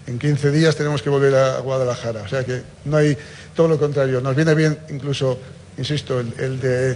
En 15 días tenemos que volver a Guadalajara. O sea que no hay, todo lo contrario. Nos viene bien incluso, insisto, el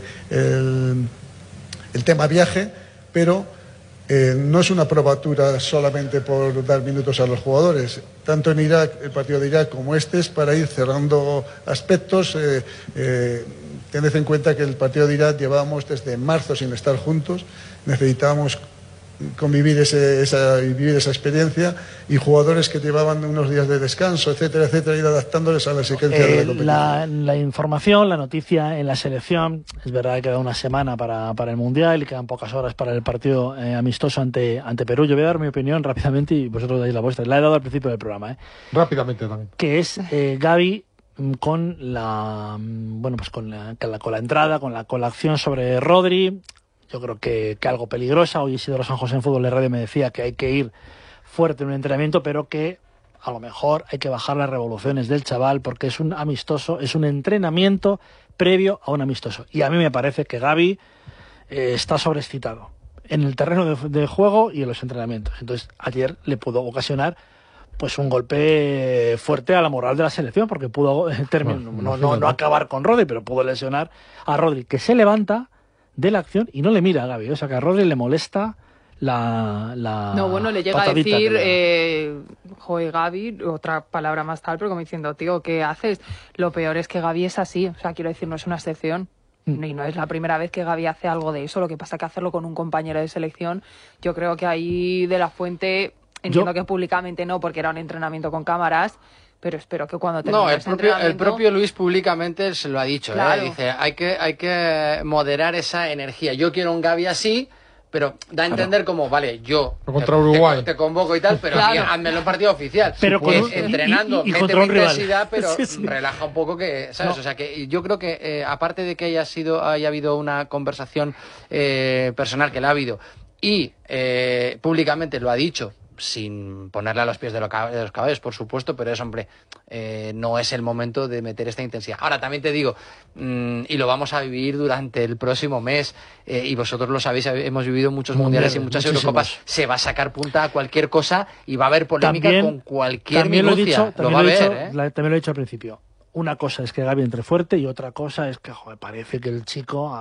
tema viaje, pero no es una probatura solamente por dar minutos a los jugadores. Tanto en Irak, el partido de Irak, como este, es para ir cerrando aspectos. Tened en cuenta que el partido de Irak llevábamos desde marzo sin estar juntos. Necesitábamos convivir vivir esa experiencia, y jugadores que llevaban unos días de descanso, etcétera, etcétera, ir adaptándoles a la exigencia de la competición. La información, la noticia en la selección, es verdad que queda una semana para el Mundial y quedan pocas horas para el partido amistoso ante Perú. Yo voy a dar mi opinión rápidamente y vosotros dais la vuestra. La he dado al principio del programa. Rápidamente también. Que es Gavi con la entrada, con la acción sobre Rodri. Yo creo que algo peligrosa. Hoy Isidoro San José en Fútbol de Radio me decía que hay que ir fuerte en un entrenamiento, pero que a lo mejor hay que bajar las revoluciones del chaval, porque es un amistoso, es un entrenamiento previo a un amistoso. Y a mí me parece que Gavi está sobreexcitado en el terreno de juego y en los entrenamientos. Entonces ayer le pudo ocasionar pues un golpe fuerte a la moral de la selección, porque pudo no acabar con Rodri, pero pudo lesionar a Rodri, que se levanta de la acción y no le mira a Gavi. O sea que a Rodri le molesta le llega a decir joder, Gavi, otra palabra más tal, pero como diciendo, tío, ¿qué haces? Lo peor es que Gavi es así, o sea, quiero decir, no es una excepción. Y no es la primera vez que Gavi hace algo de eso. Lo que pasa es que hacerlo con un compañero de selección, yo creo que ahí De La Fuente, entiendo que públicamente no, porque era un entrenamiento con cámaras, pero espero que cuando termine el propio Luis públicamente se lo ha dicho, claro. Dice, hay que moderar esa energía. Yo quiero un Gavi así, pero da a entender como, vale, yo contra Uruguay te convoco y tal, pero hazmelo en partido oficial. Pero entrenando, y méteme intensidad, pero sí. relaja un poco, que, ¿sabes? No. O sea, que yo creo que aparte de que haya habido una conversación personal, que la ha habido, y públicamente lo ha dicho, sin ponerle a los pies de los caballos, por supuesto, pero hombre, no es el momento de meter esta intensidad. Ahora, también te digo, y lo vamos a vivir durante el próximo mes, y vosotros lo sabéis, hemos vivido muchos mundiales y muchas Eurocopas, se va a sacar punta a cualquier cosa y va a haber polémica con cualquier minucia. También lo he dicho al principio. Una cosa es que Gavi entre fuerte y otra cosa es que, parece que el chico...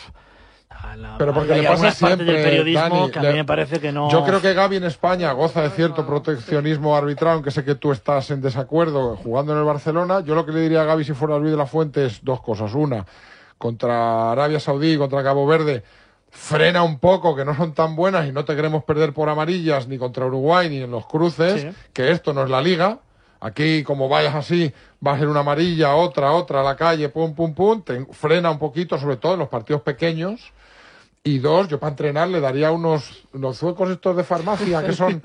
pero porque le pasa siempre, del periodismo, Dani, que a mí me parece que no... Yo creo que Gavi en España goza de cierto proteccionismo arbitral, aunque sé que tú estás en desacuerdo jugando en el Barcelona. Yo lo que le diría a Gavi si fuera Luis de la Fuente es dos cosas. Una, contra Arabia Saudí, contra Cabo Verde, frena un poco, que no son tan buenas y no te queremos perder por amarillas ni contra Uruguay ni en los cruces, que esto no es la Liga. Aquí, como vayas así, va a ser una amarilla, otra a la calle, pum, te frena un poquito, sobre todo en los partidos pequeños. Y dos, yo para entrenar le daría unos zuecos estos de farmacia que son...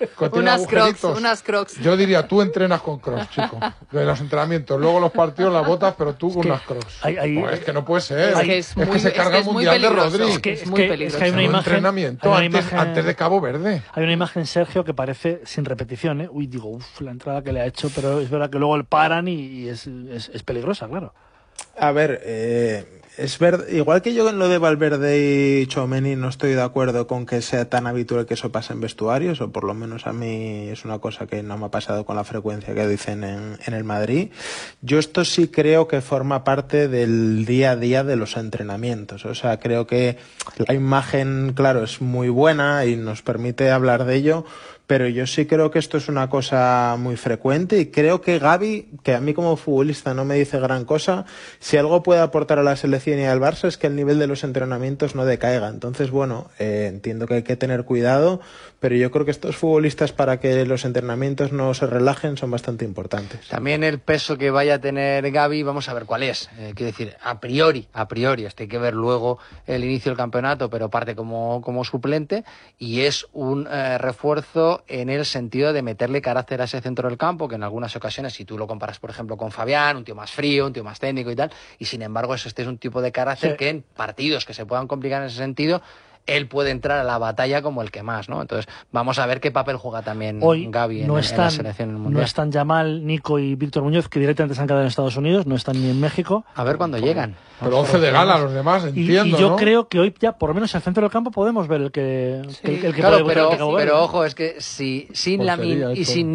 unas crocs. Yo diría, tú entrenas con crocs, chico, de los entrenamientos. Luego los partidos las botas, pero tú con unas crocs. Es que no puede ser. Es que se carga el Mundial de Rodri. Es muy peligroso. Hay una imagen, entrenamiento antes de Cabo Verde. Hay una imagen, Sergio, que parece sin repetición, la entrada que le ha hecho, pero es verdad que luego le paran y es peligrosa, claro. A ver, es verdad, igual que yo en lo de Valverde y Tchouaméni no estoy de acuerdo con que sea tan habitual que eso pase en vestuarios, o por lo menos a mí es una cosa que no me ha pasado con la frecuencia que dicen en el Madrid. Yo esto sí creo que forma parte del día a día de los entrenamientos. O sea, creo que la imagen, claro, es muy buena y nos permite hablar de ello, pero yo sí creo que esto es una cosa muy frecuente, y creo que Gavi, que a mí como futbolista no me dice gran cosa, si algo puede aportar a la selección y al Barça es que el nivel de los entrenamientos no decaiga. Entonces, bueno, entiendo que hay que tener cuidado, pero yo creo que estos futbolistas, para que los entrenamientos no se relajen, son bastante importantes. También el peso que vaya a tener Gavi, vamos a ver cuál es. Quiero decir, a priori, hasta hay que ver luego el inicio del campeonato, pero parte como suplente, y es un refuerzo en el sentido de meterle carácter a ese centro del campo, que en algunas ocasiones, si tú lo comparas por ejemplo con Fabián, un tío más frío, un tío más técnico y tal, y sin embargo este es un tipo de carácter que en partidos que se puedan complicar en ese sentido, él puede entrar a la batalla como el que más, ¿no? Entonces vamos a ver qué papel juega también Gavi en la selección mundial. No están Yamal, Nico y Víctor Muñoz, que directamente se han quedado en Estados Unidos, no están ni en México. A ver cuándo llegan. Pero 11 de gala los demás, entiendo, y yo creo que hoy ya, por lo menos en el centro del campo, podemos ver el que claro, puede pero ojo, es que si sin Lamine y sin